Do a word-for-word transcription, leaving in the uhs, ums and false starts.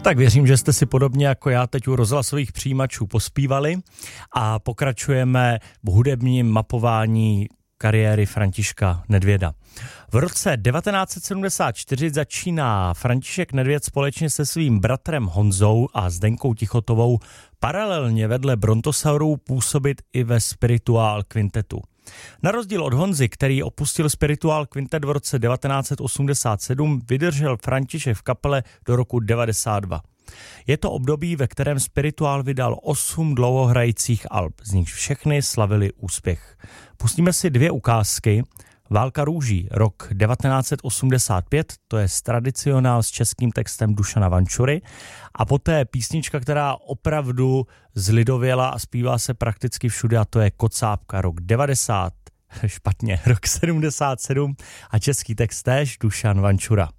Tak věřím, že jste si podobně jako já teď u rozhlasových přijímačů pospívali a pokračujeme v hudebním mapování kariéry Františka Nedvěda. V roce devatenáct set sedmdesát čtyři začíná František Nedvěd společně se svým bratrem Honzou a Zdenkou Tichotovou paralelně vedle Brontosaurů působit i ve Spirituál kvintetu. Na rozdíl od Honzy, který opustil Spirituál kvintet v roce devatenáct set osmdesát sedm, vydržel František v kapele do roku devadesát dva. Je to období, ve kterém Spirituál vydal osm dlouhohrajících alb, z nichž všechny slavili úspěch. Pustíme si dvě ukázky. Válka růží, rok devatenáct set osmdesát pět, to je tradicionál s českým textem Dušana Vančury, a poté písnička, která opravdu zlidověla a zpívá se prakticky všude, a to je Kocábka, rok devadesát, špatně, rok sedmdesát sedm a český text též Dušan Vančura.